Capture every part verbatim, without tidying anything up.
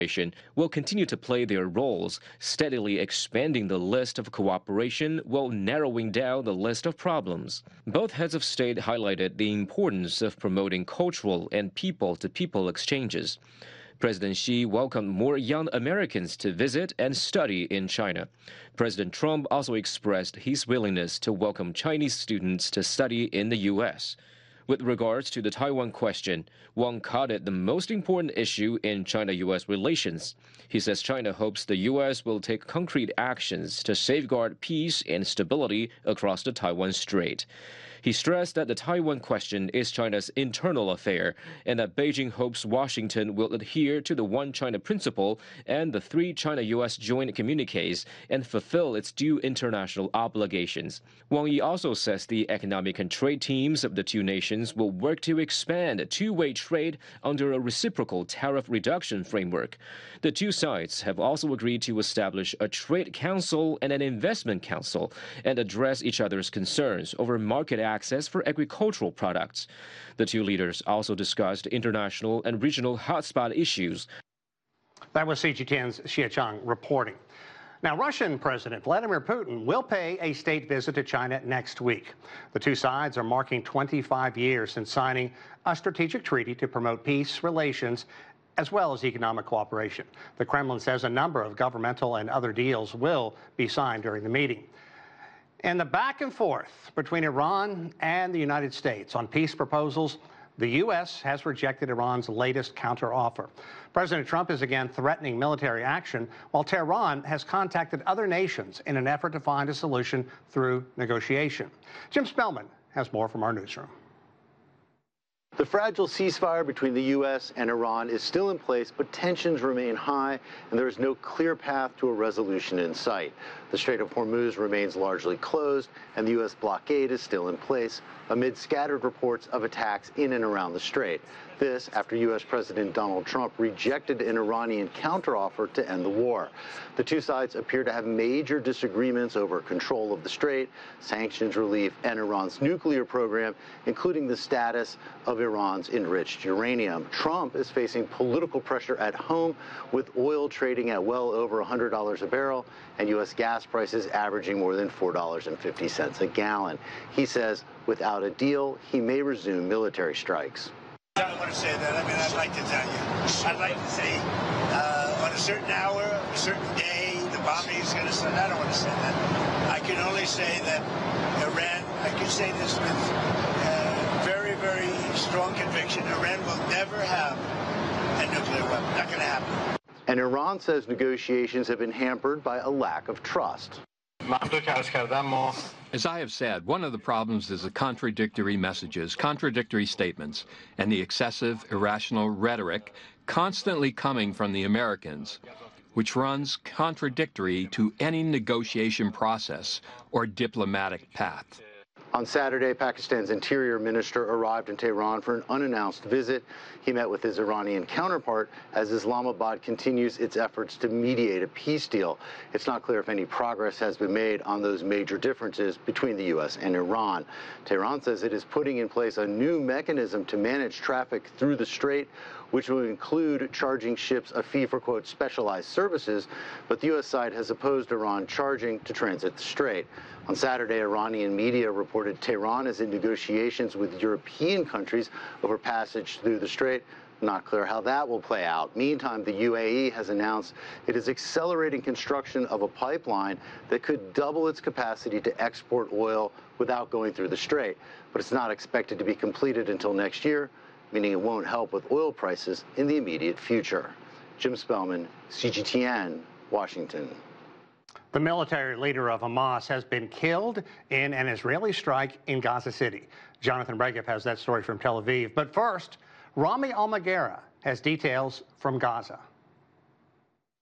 will continue to play their roles, steadily expanding the list of cooperation while narrowing down the list of problems. Both heads of state highlighted the importance of promoting cultural and people-to-people exchanges. President Xi welcomed more young Americans to visit and study in China. President Trump also expressed his willingness to welcome Chinese students to study in the U S. With regards to the Taiwan question, Wang called it the most important issue in China-U S relations. He says China hopes the U S will take concrete actions to safeguard peace and stability across the Taiwan Strait. He stressed that the Taiwan question is China's internal affair and that Beijing hopes Washington will adhere to the One China principle and the three China-U S joint communiques and fulfill its due international obligations. Wang Yi also says the economic and trade teams of the two nations will work to expand two-way trade under a reciprocal tariff reduction framework. The two sides have also agreed to establish a trade council and an investment council and address each other's concerns over market access for agricultural products. The two leaders also discussed international and regional hotspot issues. That was C G T N's Xie Chang reporting. Now, Russian President Vladimir Putin will pay a state visit to China next week. The two sides are marking twenty-five years since signing a strategic treaty to promote peace relations as well as economic cooperation. The Kremlin says a number of governmental and other deals will be signed during the meeting. And the back and forth between Iran and the United States on peace proposals, the U S has rejected Iran's latest counteroffer. President Trump is again threatening military action, while Tehran has contacted other nations in an effort to find a solution through negotiation. Jim Spellman has more from our newsroom. The fragile ceasefire between the U S and Iran is still in place, but tensions remain high, and there is no clear path to a resolution in sight. The Strait of Hormuz remains largely closed, and the U S blockade is still in place amid scattered reports of attacks in and around the strait. This after U S President Donald Trump rejected an Iranian counteroffer to end the war. The two sides appear to have major disagreements over control of the strait, sanctions relief, and Iran's nuclear program, including the status of Iran's enriched uranium. Trump is facing political pressure at home, with oil trading at well over one hundred dollars a barrel and U S gas prices averaging more than four dollars and fifty cents a gallon. He says without a deal, he may resume military strikes. I don't want to say that. I mean, I'd like to tell you. I'd like to say uh, on a certain hour, a certain day, the bombing is going to start. I don't want to say that. I can only say that Iran, I can say this with uh, very, very strong conviction, Iran will never have a nuclear weapon. Not going to happen. And Iran says negotiations have been hampered by a lack of trust. As I have said, one of the problems is the contradictory messages, contradictory statements, and the excessive, irrational rhetoric constantly coming from the Americans, which runs contradictory to any negotiation process or diplomatic path. On Saturday, Pakistan's interior minister arrived in Tehran for an unannounced visit. He met with his Iranian counterpart as Islamabad continues its efforts to mediate a peace deal. It's not clear if any progress has been made on those major differences between the U S and Iran. Tehran says it is putting in place a new mechanism to manage traffic through the strait, which will include charging ships a fee for, quote, specialized services, but the U S side has opposed Iran charging to transit the strait. On Saturday, Iranian media reported Tehran is in negotiations with European countries over passage through the strait. Not clear how that will play out. Meantime, the U A E has announced it is accelerating construction of a pipeline that could double its capacity to export oil without going through the strait, but it's not expected to be completed until next year, meaning it won't help with oil prices in the immediate future. Jim Spellman, C G T N, Washington. The military leader of Hamas has been killed in an Israeli strike in Gaza City. Jonathan Bregev has that story from Tel Aviv. But first, Rami Almaguera has details from Gaza.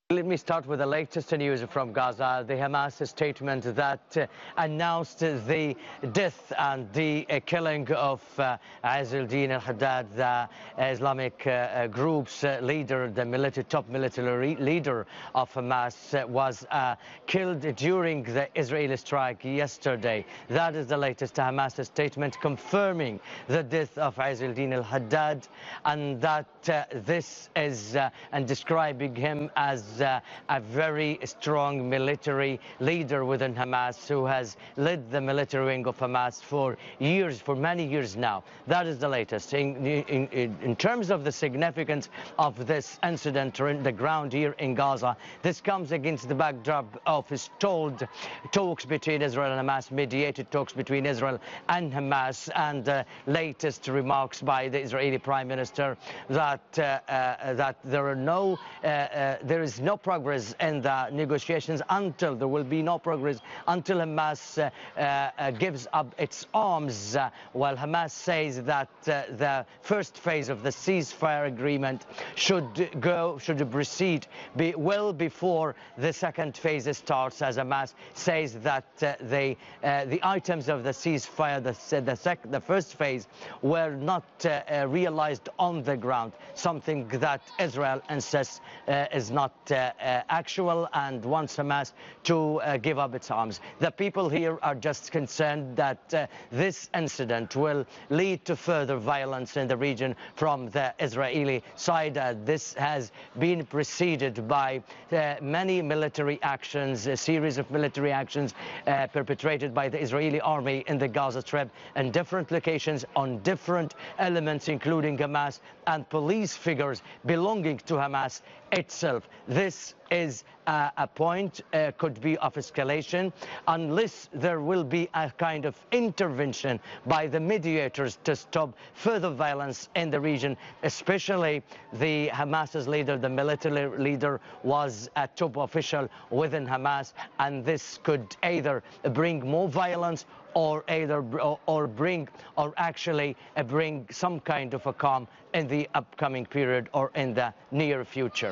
Let me start with the latest news from Gaza. The Hamas statement that uh, announced the death and the uh, killing of uh, Izz al-Din al-Haddad, the Islamic uh, group's uh, leader, the military, top military leader of Hamas, uh, was uh, killed during the Israeli strike yesterday. That is the latest Hamas statement confirming the death of Izz al-Din al-Haddad, and that uh, this is, uh, and describing him as Uh, a very strong military leader within Hamas, who has led the military wing of Hamas for years, for many years now. That is the latest. In, in, in terms of the significance of this incident on the ground here in Gaza, this comes against the backdrop of stalled talks between Israel and Hamas, mediated talks between Israel and Hamas, and uh, latest remarks by the Israeli Prime Minister that uh, uh, that there are no, uh, uh, there is no progress in the negotiations until there will be no progress until Hamas uh, uh, gives up its arms, uh, while Hamas says that uh, the first phase of the ceasefire agreement should go, should proceed be well before the second phase starts, as Hamas says that uh, they, uh, the items of the ceasefire, the, the, sec the first phase, were not uh, uh, realized on the ground, something that Israel insists uh, is not uh, uh, actual, and wants Hamas to uh, give up its arms. The people here are just concerned that uh, this incident will lead to further violence in the region from the Israeli side. Uh, this has been preceded by uh, many military actions, a series of military actions uh, perpetrated by the Israeli army in the Gaza Strip in different locations on different elements, including Hamas and police figures belonging to Hamas itself. This is uh, a point, uh, could be of escalation, unless there will be a kind of intervention by the mediators to stop further violence in the region. Especially the Hamas's leader, the military leader, was a top official within Hamas, and this could either bring more violence or either or, or bring or actually uh, bring some kind of a calm in the upcoming period or in the near future.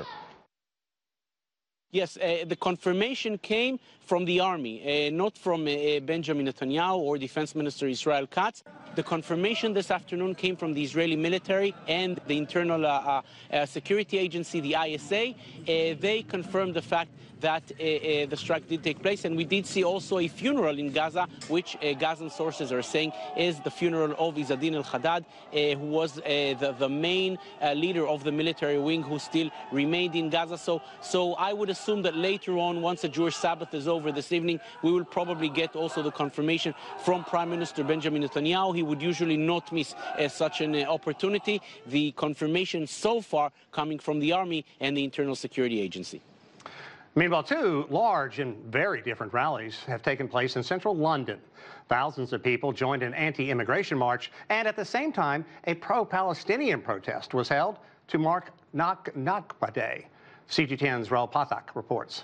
Yes, uh, the confirmation came from the army, uh, not from uh, Benjamin Netanyahu or Defense Minister Israel Katz. The confirmation this afternoon came from the Israeli military and the Internal uh, uh, Security Agency, the I S A. Uh, they confirmed the fact that uh, uh, the strike did take place, and we did see also a funeral in Gaza, which uh, Gazan sources are saying is the funeral of Izz al-Din al-Haddad, uh, who was uh, the, the main uh, leader of the military wing, who still remained in Gaza. So, so I would assume that later on, once the Jewish Sabbath is over this evening, we will probably get also the confirmation from Prime Minister Benjamin Netanyahu. He would usually not miss uh, such an uh, opportunity. The confirmation so far coming from the army and the Internal Security Agency. Meanwhile, two large and very different rallies have taken place in central London. Thousands of people joined an anti-immigration march, and at the same time, a pro-Palestinian protest was held to mark Nakba Day. C G ten's Raul Pathak reports.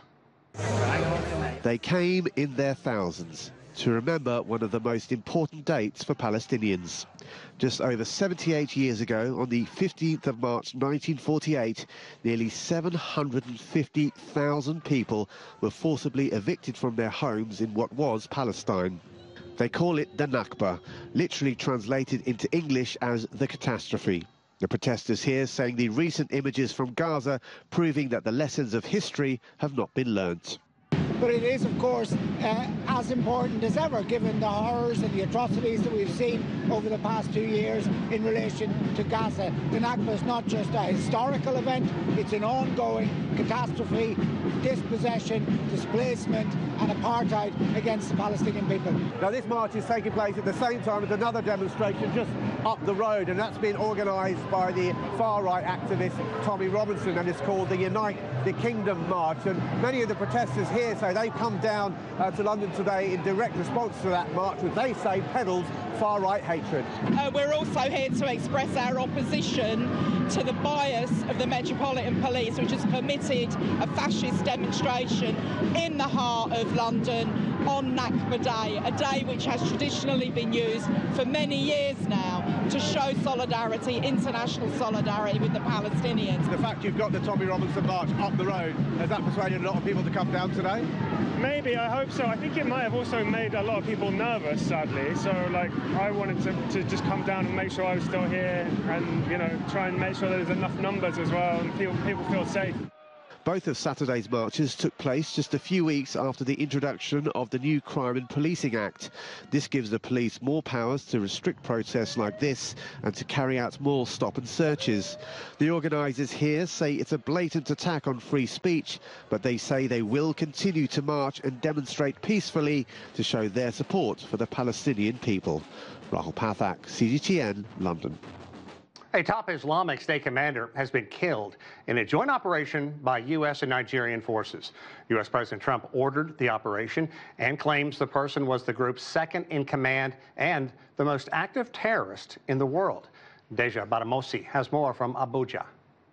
They came in their thousands to remember one of the most important dates for Palestinians. Just over seventy-eight years ago, on the fifteenth of March nineteen forty-eight, nearly seven hundred fifty thousand people were forcibly evicted from their homes in what was Palestine. They call it the Nakba, literally translated into English as the catastrophe. The protesters here saying the recent images from Gaza proving that the lessons of history have not been learnt. But it is, of course, uh, as important as ever, given the horrors and the atrocities that we've seen over the past two years in relation to Gaza. The Nakba is not just a historical event, it's an ongoing catastrophe, dispossession, displacement and apartheid against the Palestinian people. Now, this march is taking place at the same time as another demonstration just up the road, and that's been organised by the far-right activist Tommy Robinson, and it's called the Unite the Kingdom March. And many of the protesters here say they've come down uh, to London today in direct response to that march, which they say peddles far-right hate. hatred. Uh, we're also here to express our opposition to the bias of the Metropolitan Police, which has permitted a fascist demonstration in the heart of London on Nakba Day, a day which has traditionally been used for many years now to show solidarity, international solidarity with the Palestinians. The fact you've got the Tommy Robinson March up the road, has that persuaded a lot of people to come down today? Maybe, I hope so. I think it might have also made a lot of people nervous, sadly. So, like, I wanted to, to just come down and make sure I was still here and, you know, try and make sure there's enough numbers as well and people, people feel safe. Both of Saturday's marches took place just a few weeks after the introduction of the new Crime and Policing Act. This gives the police more powers to restrict protests like this and to carry out more stop and searches. The organisers here say it's a blatant attack on free speech, but they say they will continue to march and demonstrate peacefully to show their support for the Palestinian people. Rahul Pathak, C G T N, London. A top Islamic State commander has been killed in a joint operation by U S and Nigerian forces. U S President Trump ordered the operation and claims the person was the group's second in command and the most active terrorist in the world. Deja Badamosi has more from Abuja.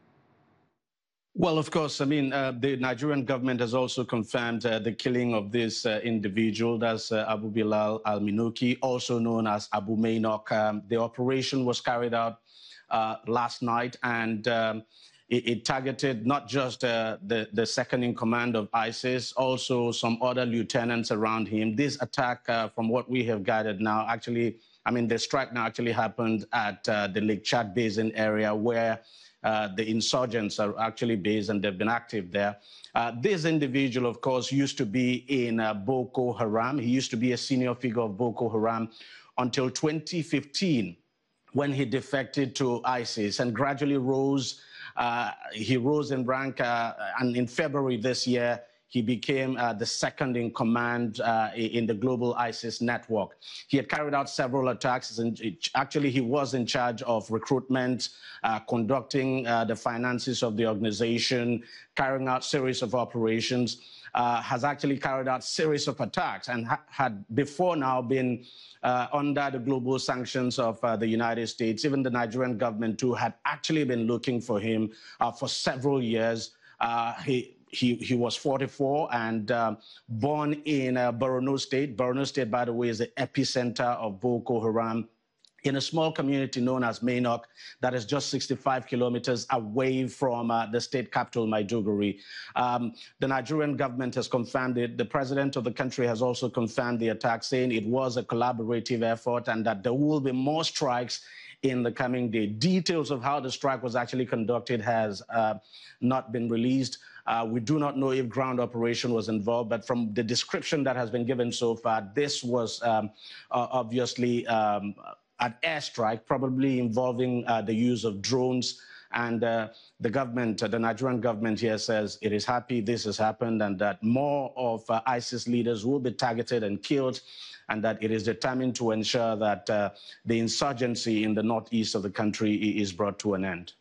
Well, of course, I mean, uh, the Nigerian government has also confirmed uh, the killing of this uh, individual, that's uh, Abu Bilal al-Minuki, also known as Abu Mainok. Um, the operation was carried out Uh, last night, and um, it, it targeted not just uh, the, the second in command of ISIS, also some other lieutenants around him. This attack, uh, from what we have gathered now, actually, I mean, the strike now actually happened at uh, the Lake Chad Basin area where uh, the insurgents are actually based and they've been active there. Uh, this individual, of course, used to be in uh, Boko Haram. He used to be a senior figure of Boko Haram until twenty fifteen. When he defected to ISIS and gradually rose, uh, he rose in rank, uh, and in February this year, he became uh, the second in command uh, in the global ISIS network. He had carried out several attacks, and actually he was in charge of recruitment, uh, conducting uh, the finances of the organization, carrying out series of operations, uh, has actually carried out series of attacks, and ha had before now been Uh, under the global sanctions of uh, the United States. Even the Nigerian government, too, had actually been looking for him uh, for several years. Uh, he, he, he was forty-four and uh, born in uh, Borno State. Borno State, by the way, is the epicenter of Boko Haram, in a small community known as Mainok that is just sixty-five kilometers away from uh, the state capital, Maiduguri. Um, the Nigerian government has confirmed it. The president of the country has also confirmed the attack, saying it was a collaborative effort and that there will be more strikes in the coming day. Details of how the strike was actually conducted has uh, not been released. Uh, we do not know if ground operation was involved, but from the description that has been given so far, this was um, uh, obviously um, an airstrike, probably involving uh, the use of drones. And uh, the government, uh, the Nigerian government here says it is happy this has happened and that more of uh, ISIS leaders will be targeted and killed, and that it is determined to ensure that uh, the insurgency in the northeast of the country is brought to an end.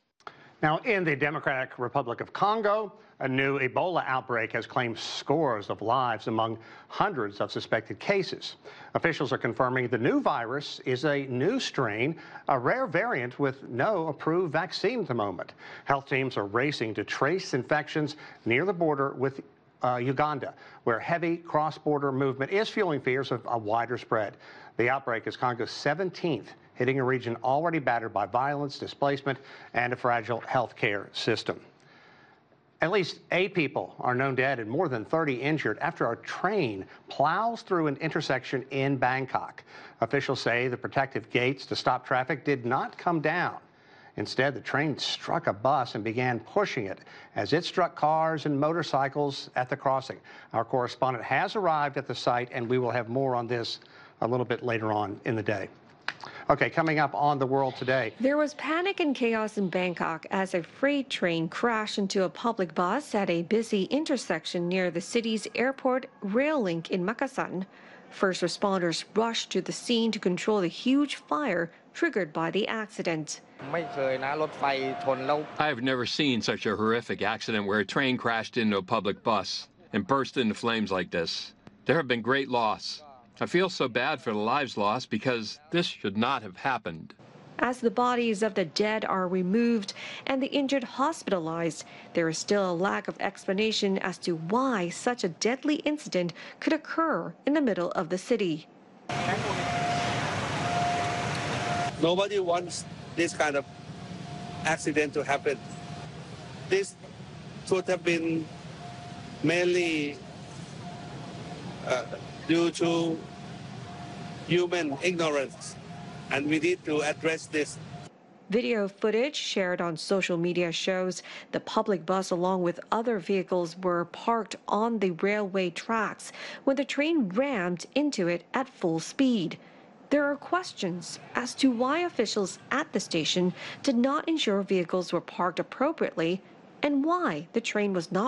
Now, in the Democratic Republic of Congo, a new Ebola outbreak has claimed scores of lives among hundreds of suspected cases. Officials are confirming the new virus is a new strain, a rare variant with no approved vaccine at the moment. Health teams are racing to trace infections near the border with uh, Uganda, where heavy cross-border movement is fueling fears of a wider spread. The outbreak is Congo's seventeenth, hitting a region already battered by violence, displacement, and a fragile health care system. At least eight people are known dead and more than thirty injured after a train plows through an intersection in Bangkok. Officials say the protective gates to stop traffic did not come down. Instead, the train struck a bus and began pushing it as it struck cars and motorcycles at the crossing. Our correspondent has arrived at the site, and we will have more on this a little bit later on in the day. Okay, coming up on The World Today. There was panic and chaos in Bangkok as a freight train crashed into a public bus at a busy intersection near the city's airport rail link in Makassar. First responders rushed to the scene to control the huge fire triggered by the accident. I have never seen such a horrific accident where a train crashed into a public bus and burst into flames like this. There have been great loss. I feel so bad for the lives lost because this should not have happened. As the bodies of the dead are removed and the injured hospitalized, there is still a lack of explanation as to why such a deadly incident could occur in the middle of the city. Nobody wants this kind of accident to happen. This could have been mainly uh, due to human ignorance, and we need to address this. Video footage shared on social media shows the public bus along with other vehicles were parked on the railway tracks when the train rammed into it at full speed. There are questions as to why officials at the station did not ensure vehicles were parked appropriately and why the train was not